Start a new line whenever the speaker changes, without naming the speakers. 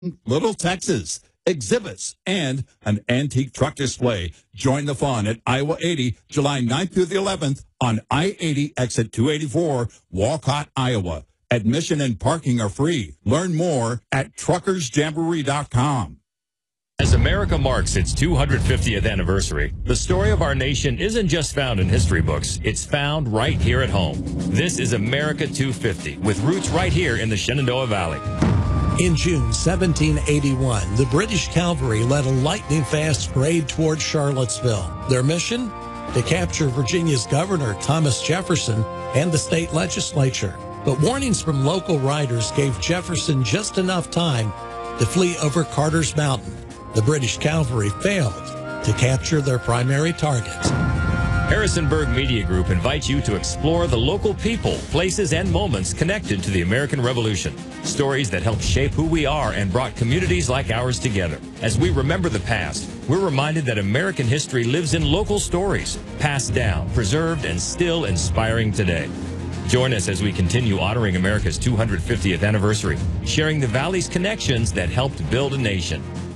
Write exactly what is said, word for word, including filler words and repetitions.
Little Texas, exhibits, and an antique truck display. Join the fun at Iowa eighty, July ninth through the eleventh on I eighty, exit two eighty-four, Walcott, Iowa. Admission and parking are free. Learn more at truckers jamboree dot com.
As America marks its two hundred fiftieth anniversary, the story of our nation isn't just found in history books. It's found right here at home. This is America two fifty, with roots right here in the Shenandoah Valley.
In June seventeen eighty-one, the British cavalry led a lightning-fast parade toward Charlottesville. Their mission? To capture Virginia's governor, Thomas Jefferson, and the state legislature. But warnings from local riders gave Jefferson just enough time to flee over Carter's Mountain. The British cavalry failed to capture their primary target.
Harrisonburg Media Group invites you to explore the local people, places, and moments connected to the American Revolution. Stories that helped shape who we are and brought communities like ours together. As we remember the past, we're reminded that American history lives in local stories, passed down, preserved, and still inspiring today. Join us as we continue honoring America's two hundred fiftieth anniversary, sharing the Valley's connections that helped build a nation.